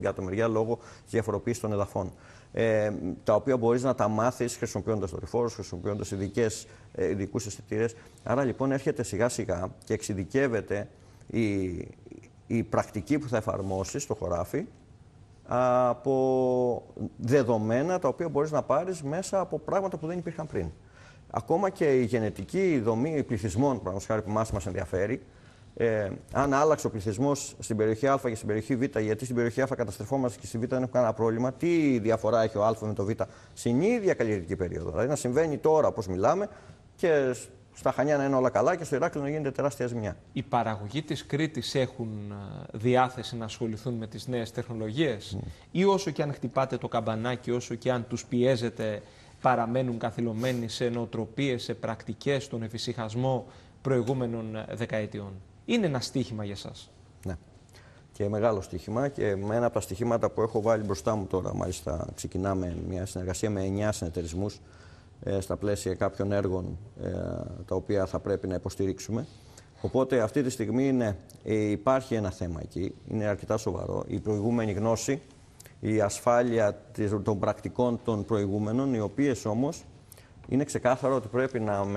υδατομεριά λόγω της διαφοροποίησης των εδαφών. Τα οποία μπορείς να τα μάθεις χρησιμοποιώντας δορυφόρους, χρησιμοποιώντας ειδικούς αισθητήρες. Άρα λοιπόν έρχεται σιγά σιγά και εξειδικεύεται η πρακτική που θα εφαρμόσεις στο χωράφι από δεδομένα τα οποία μπορείς να πάρεις μέσα από πράγματα που δεν υπήρχαν πριν. Ακόμα και η γενετική δομή πληθυσμών, παραδείγματος χάρη, που μας ενδιαφέρει, αν άλλαξε ο πληθυσμός στην περιοχή Α και στην περιοχή Β, γιατί στην περιοχή Α καταστρεφόμαστε και στη Β δεν έχουμε κανένα πρόβλημα, τι διαφορά έχει ο Α με το Β στην ίδια καλλιεργητική περίοδο. Δηλαδή να συμβαίνει τώρα όπως μιλάμε και στα Χανιά να είναι όλα καλά και στο Ηράκλειο να γίνεται τεράστια ζημιά. Οι παραγωγοί της Κρήτης έχουν διάθεση να ασχοληθούν με τις νέες τεχνολογίες, ή όσο και αν χτυπάτε το καμπανάκι, όσο και αν τους πιέζετε, παραμένουν καθυλωμένοι σε νοοτροπίες, σε πρακτικές, στον εφησυχασμό προηγούμενων δεκαετιών? Είναι ένα στοίχημα για σας? Ναι. Και μεγάλο στοίχημα, και ένα από τα στοιχήματα που έχω βάλει μπροστά μου τώρα, μάλιστα ξεκινάμε μια συνεργασία με 9 συνεταιρισμούς στα πλαίσια κάποιων έργων τα οποία θα πρέπει να υποστηρίξουμε. Οπότε αυτή τη στιγμή υπάρχει ένα θέμα εκεί, είναι αρκετά σοβαρό. Η προηγούμενη γνώση, η ασφάλεια των πρακτικών των προηγούμενων, οι οποίες όμως είναι ξεκάθαρο ότι πρέπει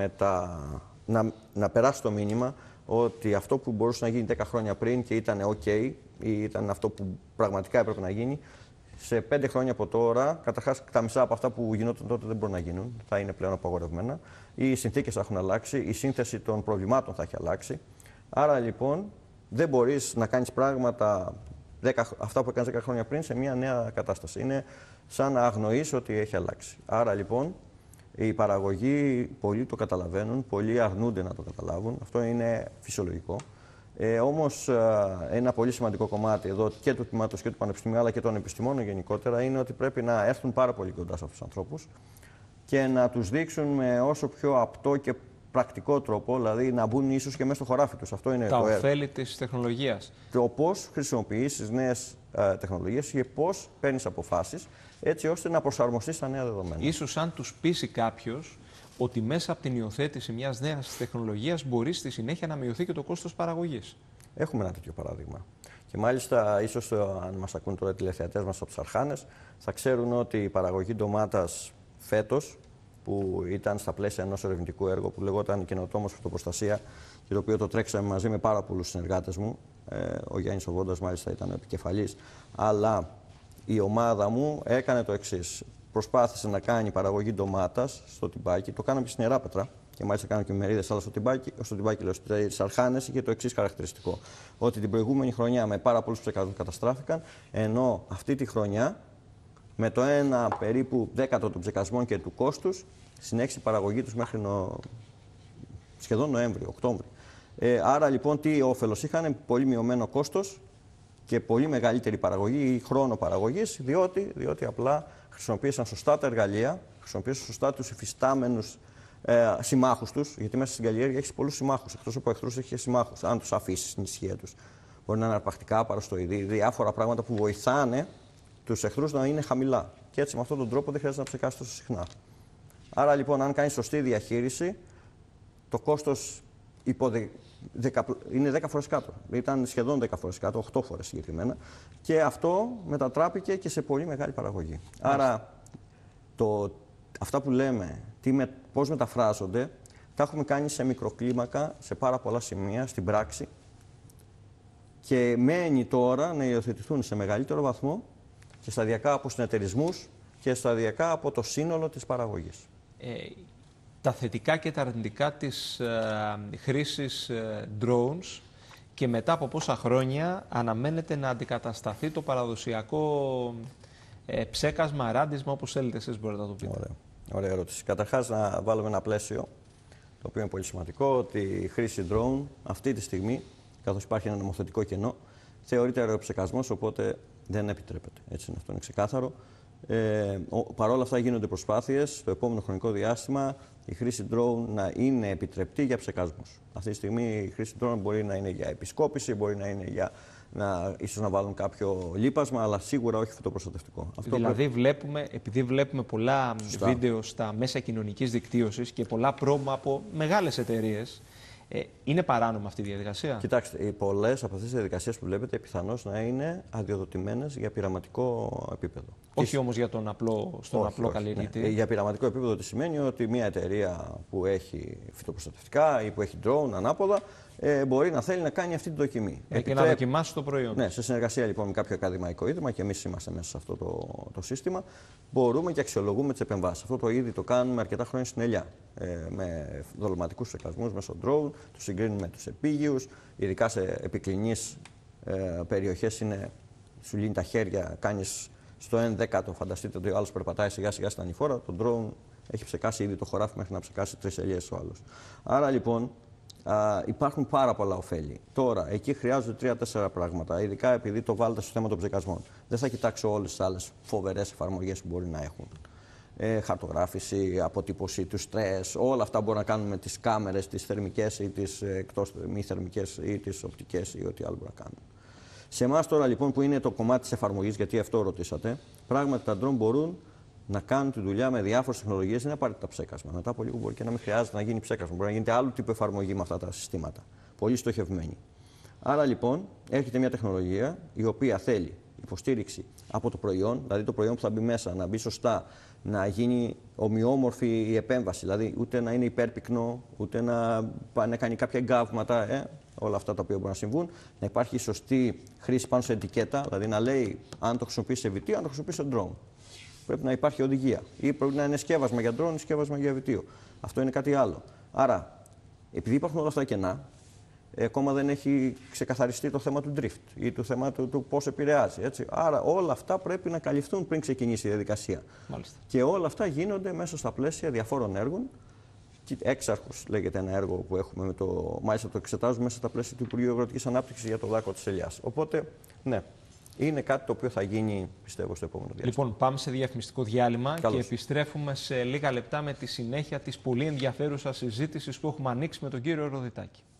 να περάσει το μήνυμα ότι αυτό που μπορούσε να γίνει 10 χρόνια πριν και ήταν OK, ή ήταν αυτό που πραγματικά έπρεπε να γίνει, σε 5 χρόνια από τώρα, καταρχάς τα μισά από αυτά που γινόταν τότε δεν μπορούν να γίνουν, θα είναι πλέον απαγορευμένα. Οι συνθήκες θα έχουν αλλάξει, η σύνθεση των προβλημάτων θα έχει αλλάξει. Άρα λοιπόν δεν μπορείς να κάνεις πράγματα, αυτά που έκανες 10 χρόνια πριν, σε μια νέα κατάσταση. Είναι σαν να αγνοείς ότι έχει αλλάξει. Άρα λοιπόν οι παραγωγοί πολλοί το καταλαβαίνουν, πολλοί αρνούνται να το καταλάβουν. Αυτό είναι φυσιολογικό. Όμως ένα πολύ σημαντικό κομμάτι εδώ και του τμήματος και του Πανεπιστημίου, αλλά και των επιστημόνων γενικότερα, είναι ότι πρέπει να έρθουν πάρα πολύ κοντά σε αυτούς τους ανθρώπους και να τους δείξουν με όσο πιο απτό και πρακτικό τρόπο, δηλαδή να μπουν ίσως και μέσα στο χωράφι τους. Αυτό είναι τα ωφέλη της τεχνολογίας. Το πώς χρησιμοποιείς τις νέες τεχνολογίες και πώς παίρνεις αποφάσεις, έτσι ώστε να προσαρμοστείς στα νέα δεδομένα. Ίσως αν τους πείσει κάποιος ότι μέσα από την υιοθέτηση μιας νέας τεχνολογίας μπορεί στη συνέχεια να μειωθεί και το κόστος παραγωγής. Έχουμε ένα τέτοιο παράδειγμα. Και μάλιστα, ίσως αν μας ακούν τώρα οι τηλεθεατές μας από τις Αρχάνες, θα ξέρουν ότι η παραγωγή ντομάτας φέτος, που ήταν στα πλαίσια ενός ερευνητικού έργου που λεγόταν Καινοτόμως Φυτοπροστασία, και το οποίο το τρέξαμε μαζί με πάρα πολλούς συνεργάτες μου, ο Γιάννης Οβόντας μάλιστα ήταν ο επικεφαλής, αλλά η ομάδα μου έκανε το εξής. Προσπάθησε να κάνει παραγωγή ντομάτας στο Τιμπάκι, το κάναμε και στην Ιεράπετρα και μάλιστα κάναμε και μερίδες, αλλά στο Τιμπάκι, λέω, στις Αρχάνες, είχε το εξής χαρακτηριστικό. Ότι την προηγούμενη χρονιά με πάρα πολλούς ψεκαδούς καταστράφηκαν, ενώ αυτή τη χρονιά με το 1 περίπου δέκατο των ψεκασμών και του κόστους συνέχισε η παραγωγή τους μέχρι σχεδόν Νοέμβριο, Οκτώβριο. Άρα λοιπόν τι όφελος είχαν? Πολύ μειωμένο κόστος και πολύ μεγαλύτερη παραγωγή ή χρόνο παραγωγής, διότι απλά χρησιμοποίησαν σωστά τα εργαλεία, χρησιμοποίησαν σωστά τους υφιστάμενους συμμάχους τους, γιατί μέσα στην καλλιέργεια έχεις πολλούς συμμάχους. Εκτός από εχθρούς έχεις συμμάχους, αν τους αφήσεις στην ησυχία τους. Μπορεί να είναι αρπακτικά, παραστοειδή, διάφορα πράγματα που βοηθάνε τους εχθρούς να είναι χαμηλά. Και έτσι με αυτόν τον τρόπο δεν χρειάζεται να ψεκάσεις τόσο συχνά. Άρα λοιπόν, αν κάνεις σωστή διαχείριση, το κόστος είναι 10 φορές κάτω. Ήταν σχεδόν 10 φορές κάτω, 8 φορές συγκεκριμένα. Και αυτό μετατράπηκε και σε πολύ μεγάλη παραγωγή. Άρα αυτά που λέμε, πώς μεταφράζονται, τα έχουμε κάνει σε μικροκλίμακα, σε πάρα πολλά σημεία, στην πράξη. Και μένει τώρα να υιοθετηθούν σε μεγαλύτερο βαθμό και σταδιακά από συνεταιρισμούς και σταδιακά από το σύνολο της παραγωγής. Τα θετικά και τα αρνητικά της χρήσης drones, και μετά από πόσα χρόνια αναμένεται να αντικατασταθεί το παραδοσιακό ψέκασμα, ράντισμα, όπως θέλετε εσείς μπορείτε να το πείτε? Ωραία ερώτηση. Καταρχάς να βάλουμε ένα πλαίσιο, το οποίο είναι πολύ σημαντικό, ότι η χρήση drone αυτή τη στιγμή, καθώς υπάρχει ένα νομοθετικό κενό, θεωρείται αεροψεκασμός, οπότε δεν επιτρέπεται. Έτσι είναι, αυτό είναι ξεκάθαρο. Παρ' όλα αυτά γίνονται προσπάθειες στο επόμενο χρονικό διάστημα η χρήση drone να είναι επιτρεπτή για ψεκασμούς. Αυτή τη στιγμή η χρήση drone μπορεί να είναι για επισκόπηση, μπορεί να είναι για ίσως να βάλουν κάποιο λίπασμα, αλλά σίγουρα όχι φυτοπροστατευτικό. Δηλαδή επειδή βλέπουμε πολλά βίντεο στα μέσα κοινωνικής δικτύωσης και πολλά πρόμο από μεγάλες εταιρείες, Είναι παράνομη αυτή η διαδικασία? Κοιτάξτε, πολλές από αυτές τις διαδικασίες που βλέπετε πιθανώς να είναι αδειοδοτημένες για πειραματικό επίπεδο. Όχι όμως για τον απλό, απλό καλλιεργητή. Ναι. Για πειραματικό επίπεδο τι σημαίνει ότι μια εταιρεία που έχει φυτοπροστατευτικά ή που έχει drone ανάποδα μπορεί να θέλει να κάνει αυτή τη δοκιμή. Και να δοκιμάσει το προϊόν. Ναι, σε συνεργασία λοιπόν με κάποιο ακαδημαϊκό ίδρυμα, και εμείς είμαστε μέσα σε αυτό το σύστημα, μπορούμε και αξιολογούμε τις επεμβάσεις. Αυτό το ήδη το κάνουμε αρκετά χρόνια στην ελιά. Με δολωματικούς εκασμούς μέσω drone, τους συγκρίνουμε με τους επίγειους, ειδικά σε επικλινείς περιοχές σου λύνει τα χέρια, κάνεις στο 1/10, φανταστείτε ότι ο άλλος περπατάει σιγά σιγά στην ανηφόρα, το drone έχει ψεκάσει ήδη το χωράφι μέχρι να ψεκάσει 3 ελιές ο άλλος. Άρα λοιπόν υπάρχουν πάρα πολλά ωφέλη. Τώρα, εκεί χρειάζονται 3-4 πράγματα, ειδικά επειδή το βάλετε στο θέμα των ψεκασμών. Δεν θα κοιτάξω όλες τις άλλες φοβερές εφαρμογές που μπορεί να έχουν. Χαρτογράφηση, αποτύπωση του στρες, όλα αυτά μπορούν να κάνουν με τις κάμερες, τις θερμικές ή τις εκτός μη θερμικές ή τις οπτικές ή ό,τι άλλο μπορούν να κάνουν. Σε εμάς τώρα λοιπόν που είναι το κομμάτι της εφαρμογής, γιατί αυτό ρωτήσατε, πράγματι τα drone μπορούν να κάνουν τη δουλειά με διάφορες τεχνολογίες, δεν είναι απαραίτητα ψέκασμα. Μετά από λίγο μπορεί και να μην χρειάζεται να γίνει ψέκασμα. Μπορεί να γίνεται άλλο τύπο εφαρμογή με αυτά τα συστήματα. Πολύ στοχευμένη. Άρα λοιπόν έρχεται μια τεχνολογία η οποία θέλει υποστήριξη από το προϊόν, δηλαδή το προϊόν που θα μπει μέσα να μπει σωστά, να γίνει ομοιόμορφη η επέμβαση, δηλαδή ούτε να είναι υπέρπυκνο, ούτε να κάνει κάποια εγκάβματα, όλα αυτά τα οποία μπορούν να συμβούν, να υπάρχει σωστή χρήση πάνω σε ετικέτα, δηλαδή να λέει αν το χρησιμοποιείς σε βιτίο, αν το χρησιμοποιείς σε drone. Πρέπει να υπάρχει οδηγία. Ή πρέπει να είναι σκεύασμα για drone ή σκεύασμα για βιτίο. Αυτό είναι κάτι άλλο. Άρα, επειδή υπάρχουν όλα αυτά κενά, ακόμα δεν έχει ξεκαθαριστεί το θέμα του drift ή το θέμα του πώς επηρεάζει. Έτσι. Άρα, όλα αυτά πρέπει να καλυφθούν πριν ξεκινήσει η διαδικασία. Μάλιστα. Και όλα αυτά γίνονται μέσα στα πλαίσια διαφόρων έργων. Έξαρχος λέγεται ένα έργο που έχουμε, μάλιστα το εξετάζουμε μέσα στα πλαίσια του Υπουργείου Αγροτικής Ανάπτυξης για το δάκο της ελιάς. Οπότε, ναι. Είναι κάτι το οποίο θα γίνει, πιστεύω, στο επόμενο διάστημα. Λοιπόν, πάμε σε διαφημιστικό διάλειμμα. Καλώς. Και επιστρέφουμε σε λίγα λεπτά με τη συνέχεια της πολύ ενδιαφέρουσας συζήτησης που έχουμε ανοίξει με τον κύριο Ροδιτάκη.